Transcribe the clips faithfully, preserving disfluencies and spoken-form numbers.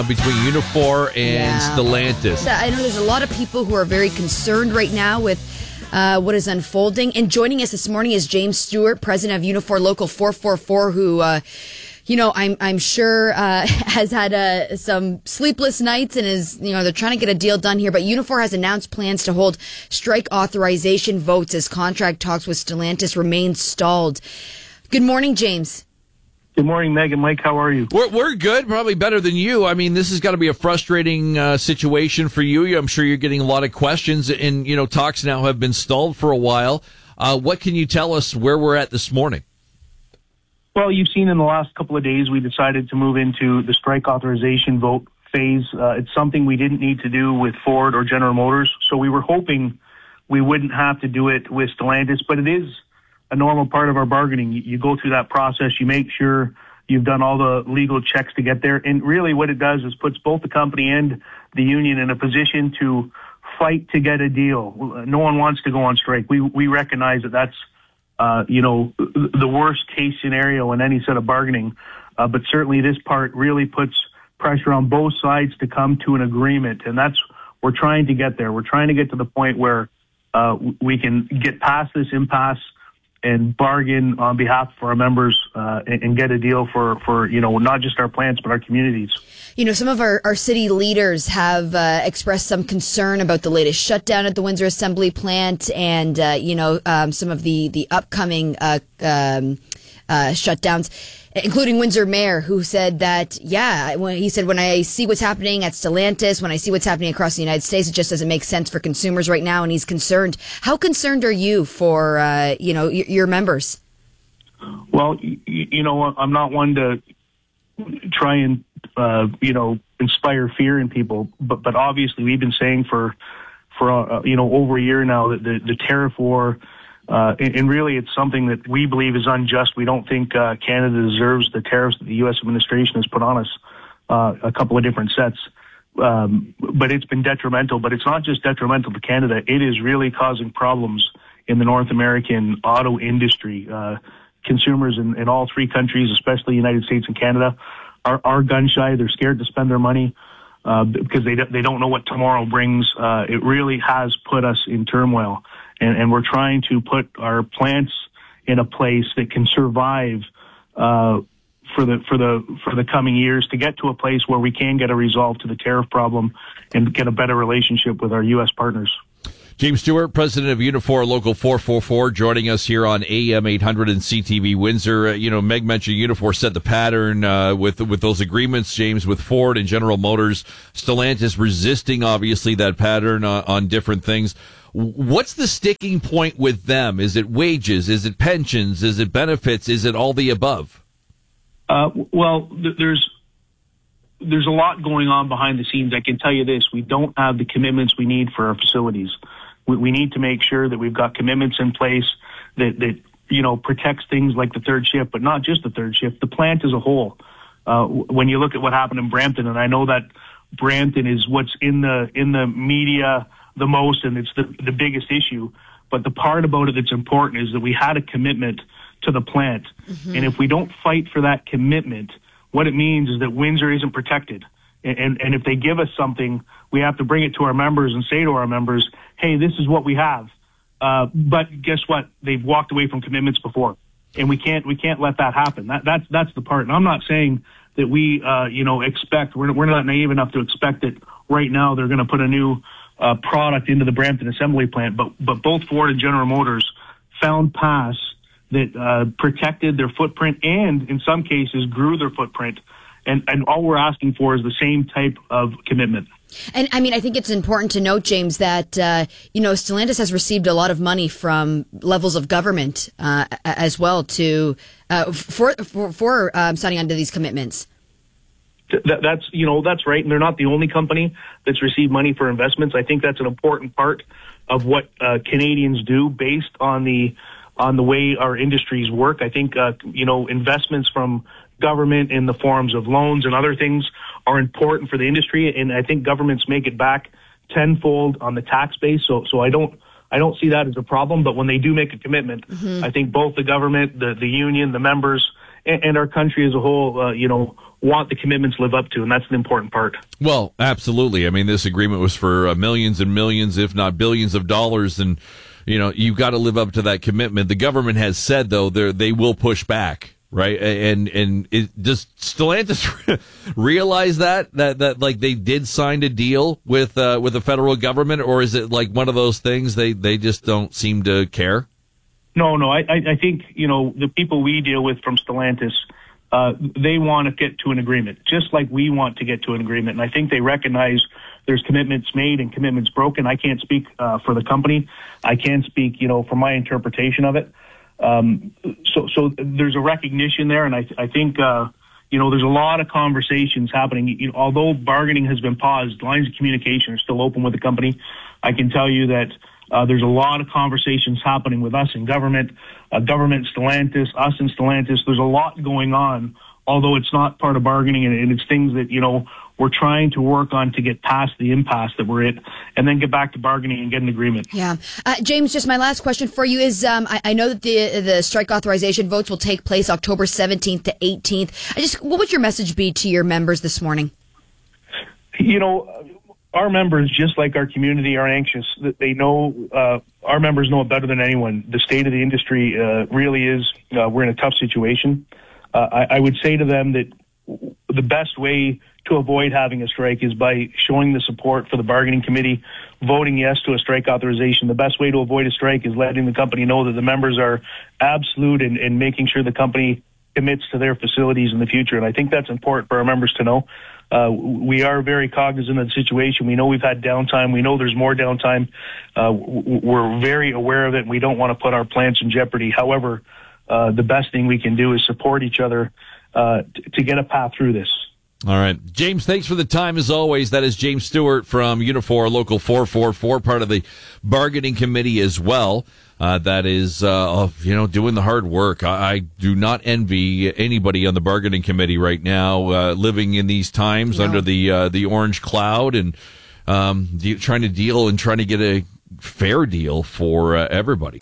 between Unifor and Yeah. Stellantis. I know there's a lot of people who are very concerned right now with uh, what is unfolding. And joining us this morning is James Stewart, president of Unifor Local four four four, who, uh, you know, I'm I'm sure uh, has had uh, some sleepless nights and is, you know, they're trying to get a deal done here. But Unifor has announced plans to hold strike authorization votes as contract talks with Stellantis remain stalled. Good morning, James. Good morning, Meg and Mike. How are you? We're, we're good, probably better than you. I mean, this has got to be a frustrating uh, situation for you. I'm sure you're getting a lot of questions, and, you know, talks now have been stalled for a while. Uh, what can you tell us where we're at this morning? Well, you've seen in the last couple of days, we decided to move into the strike authorization vote phase. Uh, it's something we didn't need to do with Ford or General Motors, so we were hoping we wouldn't have to do it with Stellantis, but it is a normal part of our bargaining. You, you go through that process, you make sure you've done all the legal checks to get there, and really what it does is puts both the company and the union in a position to fight to get a deal. No one wants to go on strike. We we recognize that that's uh, you know the worst case scenario in any set of bargaining, uh, but certainly this part really puts pressure on both sides to come to an agreement, and that's we're trying to get there. We're trying to get to the point where uh, we can get past this impasse and bargain on behalf of our members uh, and, and get a deal for, for, you know, not just our plants, but our communities. You know, some of our, our city leaders have uh, expressed some concern about the latest shutdown at the Windsor Assembly plant and, uh, you know, um, some of the, the upcoming uh, um, uh, shutdowns, including Windsor Mayor, who said that, yeah, when he said, when I see what's happening at Stellantis, when I see what's happening across the United States, it just doesn't make sense for consumers right now, and he's concerned. How concerned are you for, uh, you know, your, your members? Well, you, you know, I'm not one to try and, uh, you know, inspire fear in people, but, but obviously we've been saying for, for uh, you know, over a year now that the, the tariff war, Uh, and, and really, it's something that we believe is unjust. We don't think uh, Canada deserves the tariffs that the U S administration has put on us, uh, a couple of different sets. Um, but it's been detrimental. But it's not just detrimental to Canada. It is really causing problems in the North American auto industry. Uh, consumers in, in all three countries, especially the United States and Canada, are, are gun shy. They're scared to spend their money uh, because they, they don't know what tomorrow brings. Uh, it really has put us in turmoil. And, and we're trying to put our plants in a place that can survive uh, for the for the for the coming years to get to a place where we can get a resolve to the tariff problem and get a better relationship with our U S partners. James Stewart, president of Unifor Local four four four, joining us here on A M eight hundred and C T V Windsor. Uh, you know, Meg mentioned Unifor set the pattern uh, with with those agreements, James, with Ford and General Motors. Stellantis resisting, obviously, that pattern uh, on different things. What's the sticking point with them? Is it wages? Is it pensions? Is it benefits? Is it all the above? Uh, well, th- there's there's a lot going on behind the scenes. I can tell you this: we don't have the commitments we need for our facilities. We, we need to make sure that we've got commitments in place that that you know protects things like the third shift, but not just the third shift. The plant as a whole. Uh, when you look at what happened in Brampton, and I know that Brampton is what's in the in the media the most, and it's the, the biggest issue. But the part about it that's important is that we had a commitment to the plant. Mm-hmm. And if we don't fight for that commitment, what it means is that Windsor isn't protected. And, and, and if they give us something, we have to bring it to our members and say to our members, hey, this is what we have. Uh, but guess what? They've walked away from commitments before. And we can't, we can't let that happen. That, that's, that's the part. And I'm not saying that we, uh, you know, expect, we're, we're not naive enough to expect that right now they're going to put a new Uh, product into the Brampton assembly plant, but but both Ford and General Motors found paths that uh, protected their footprint and, in some cases, grew their footprint. And, and all we're asking for is the same type of commitment. And I mean, I think it's important to note, James, that uh, you know Stellantis has received a lot of money from levels of government uh, as well to uh, for for, for um, signing onto these commitments. That, that's, you know, that's right. And they're not the only company that's received money for investments. I think that's an important part of what uh, Canadians do based on the, on the way our industries work. I think, uh, you know, investments from government in the forms of loans and other things are important for the industry. And I think governments make it back tenfold on the tax base. So, so I don't, I don't see that as a problem. But when they do make a commitment, mm-hmm. I think both the government, the, the union, the members, and, and our country as a whole, uh, you know, want the commitments live up to, and that's the important part. Well, absolutely. I mean, this agreement was for uh, millions and millions, if not billions of dollars, and, you know, you've got to live up to that commitment. The government has said, though, they they will push back, right? And and it, does Stellantis realize that, that, that, like, they did sign a deal with uh, with the federal government, or is it like one of those things they, they just don't seem to care? No, no, I, I think, you know, the people we deal with from Stellantis, Uh, they want to get to an agreement, just like we want to get to an agreement. And I think they recognize there's commitments made and commitments broken. I can't speak uh, for the company. I can speak, you know, for my interpretation of it. Um, so, so there's a recognition there, and I, I think, uh, you know, there's a lot of conversations happening. You know, although bargaining has been paused, lines of communication are still open with the company. I can tell you that Uh, there's a lot of conversations happening with us in government, uh, government, Stellantis, us and Stellantis. There's a lot going on, although it's not part of bargaining, and, and it's things that, you know, we're trying to work on to get past the impasse that we're in, and then get back to bargaining and get an agreement. Yeah. Uh, James, just my last question for you is, um, I, I know that the the strike authorization votes will take place October seventeenth to eighteenth. I just, what would your message be to your members this morning? You know, our members, just like our community, are anxious. They know, uh, our members know it better than anyone. The state of the industry uh, really is, uh, we're in a tough situation. Uh, I, I would say to them that the best way to avoid having a strike is by showing the support for the bargaining committee, voting yes to a strike authorization. The best way to avoid a strike is letting the company know that the members are absolute and, and making sure the company commits to their facilities in the future. And I think that's important for our members to know. Uh, we are very cognizant of the situation. We know we've had downtime. We know there's more downtime. Uh, we're very aware of it, and we don't want to put our plants in jeopardy. However, uh, the best thing we can do is support each other uh, t- to get a path through this. All right. James, thanks for the time as always. That is James Stewart from Unifor Local four four four, part of the bargaining committee as well. Uh, that is, uh, you know, doing the hard work. I, I do not envy anybody on the bargaining committee right now, uh, living in these times no. under the uh, the orange cloud and um, de- trying to deal and trying to get a fair deal for uh, everybody.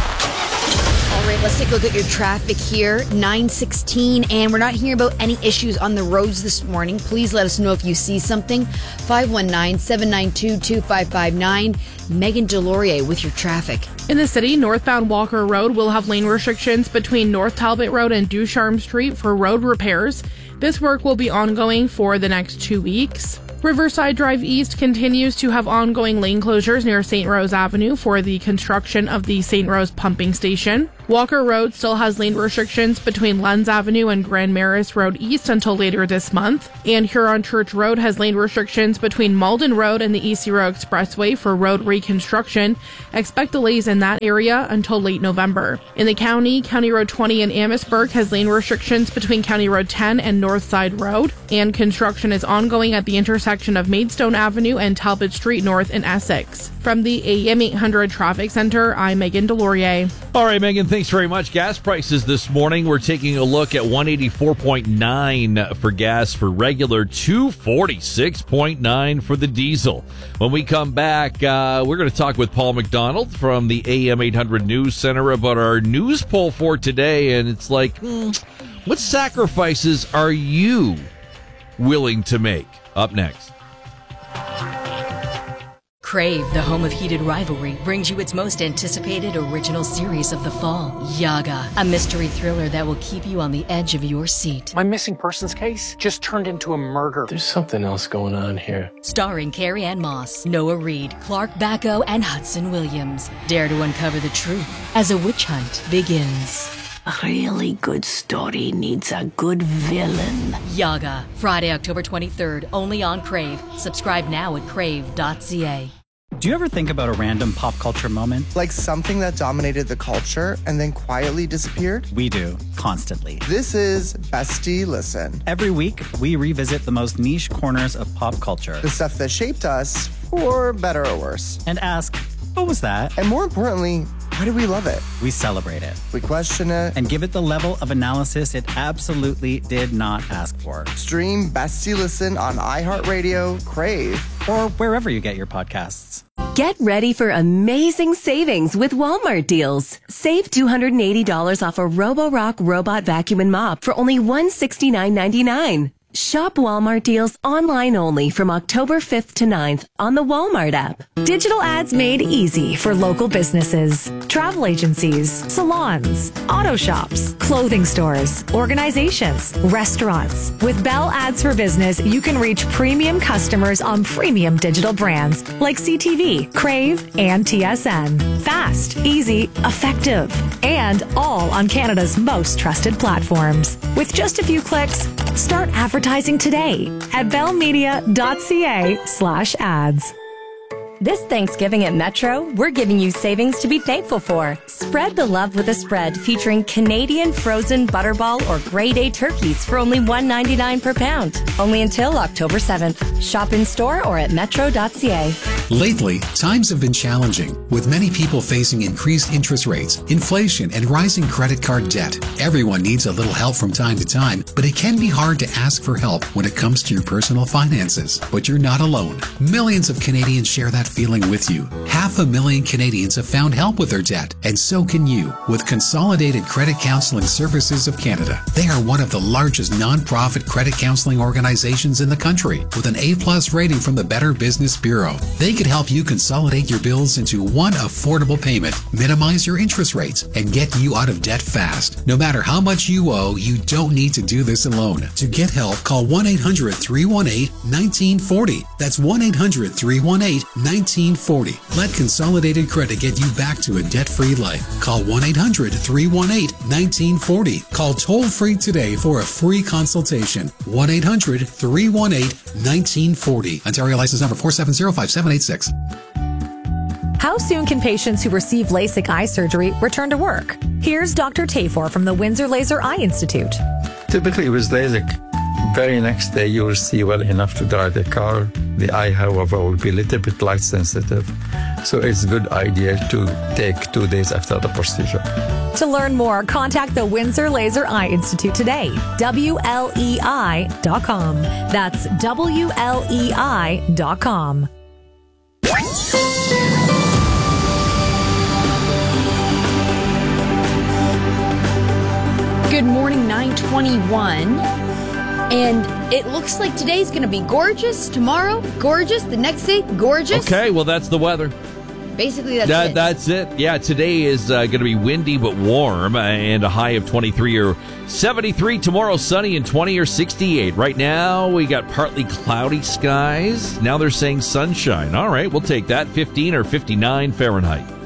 All right, let's take a look at your traffic here. nine sixteen, and we're not hearing about any issues on the roads this morning. Please let us know if you see something. five one nine, seven nine two, two five five nine. Megan Delorier with your traffic. In the city, northbound Walker Road will have lane restrictions between North Talbot Road and Ducharme Street for road repairs. This work will be ongoing for the next two weeks. Riverside Drive East continues to have ongoing lane closures near Saint Rose Avenue for the construction of the Saint Rose pumping station. Walker Road still has lane restrictions between Lenz Avenue and Grand Maris Road East until later this month. And Huron Church Road has lane restrictions between Malden Road and the East Zero Expressway for road reconstruction. Expect delays in that area until late November. In the county, County Road twenty in Amherstburg has lane restrictions between County Road ten and Northside Road. And construction is ongoing at the intersection of Maidstone Avenue and Talbot Street North in Essex. From the A M eight hundred Traffic Center, I'm Megan Delorier. All right, Megan, thanks very much. Gas prices this morning, we're taking a look at one eighty-four point nine for gas for regular, two forty-six point nine for the diesel. When we come back, uh, we're going to talk with Paul McDonald from the A M eight hundred News Center about our news poll for today. And it's like, hmm, what sacrifices are you willing to make? Up next. Crave, the home of heated rivalry, brings you its most anticipated original series of the fall, Yaga, a mystery thriller that will keep you on the edge of your seat. My missing persons case just turned into a murder. There's something else going on here. Starring Carrie Ann Moss, Noah Reid, Clark Bacco, and Hudson Williams. Dare to uncover the truth as a witch hunt begins. A really good story needs a good villain. Yaga, Friday, October twenty-third, only on Crave. Subscribe now at crave dot c a. Do you ever think about a random pop culture moment? Like something that dominated the culture and then quietly disappeared? We do, constantly. This is Bestie Listen. Every week, we revisit the most niche corners of pop culture. The stuff that shaped us, for better or worse. And ask, what was that? And more importantly, why do we love it? We celebrate it. We question it. And give it the level of analysis it absolutely did not ask for. Stream Bestie Listen on iHeartRadio, Crave, or wherever you get your podcasts. Get ready for amazing savings with Walmart deals. Save two hundred eighty dollars off a Roborock robot vacuum and mop for only one hundred sixty-nine ninety-nine. Shop Walmart deals online only from October fifth to ninth on the Walmart app. Digital ads made easy for local businesses, travel agencies, salons, auto shops, clothing stores, organizations, restaurants. With Bell Ads for Business, you can reach premium customers on premium digital brands like C T V, Crave, and T S N. Fast, easy, effective, and all on Canada's most trusted platforms. With just a few clicks, start advertising today at bellmedia.ca slash ads. This Thanksgiving at Metro, we're giving you savings to be thankful for. Spread the love with a spread featuring Canadian frozen butterball or grade A turkeys for only one dollar ninety-nine per pound. Only until October seventh. Shop in store or at metro dot c a. Lately, times have been challenging, with many people facing increased interest rates, inflation, and rising credit card debt. Everyone needs a little help from time to time, but it can be hard to ask for help when it comes to your personal finances. But you're not alone. Millions of Canadians share that feeling with you. Half a million Canadians have found help with their debt, and so can you with Consolidated Credit Counseling Services of Canada. They are one of the largest non-profit credit counseling organizations in the country, with an A plus rating from the Better Business Bureau. They can help you consolidate your bills into one affordable payment, minimize your interest rates, and get you out of debt fast. No matter how much you owe, you don't need to do this alone. To get help, call one eight hundred three one eight one nine four zero. That's one eight hundred three one eight one nine four zero. Let Consolidated Credit get you back to a debt-free life. Call one eight hundred three one eight one nine four zero. Call toll-free today for a free consultation. one eight hundred three one eight one nine four zero. Ontario license number four seven zero five seven eight six. How soon can patients who receive LASIK eye surgery return to work? Here's Doctor Tafor from the Windsor Laser Eye Institute. Typically with LASIK, very next day you will see well enough to drive the car. The eye, however, will be a little bit light sensitive. So it's a good idea to take two days after the procedure. To learn more, contact the Windsor Laser Eye Institute today. W L E I dot com. That's W L E I dot com. Good morning, nine twenty-one. And it looks like today's going to be gorgeous. Tomorrow, gorgeous. The next day, gorgeous. Okay, well, that's the weather. Basically, that's that, it. That's it. Yeah, today is uh, going to be windy but warm, uh, and a high of twenty-three or seventy-three. Tomorrow, sunny and twenty or sixty-eight. Right now, we got partly cloudy skies. Now they're saying sunshine. All right, we'll take that. fifteen or fifty-nine Fahrenheit.